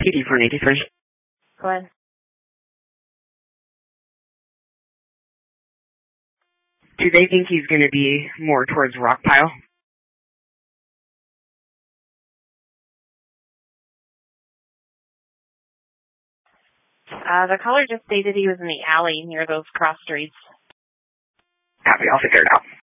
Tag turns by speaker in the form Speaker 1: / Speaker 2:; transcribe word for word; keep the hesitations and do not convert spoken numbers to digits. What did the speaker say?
Speaker 1: P D four eighty-three.
Speaker 2: Go ahead.
Speaker 1: Do they think he's going to be more towards Rockpile?
Speaker 2: Uh, the caller just stated he was in the alley near those cross streets.
Speaker 1: Copy, I'll figure it out.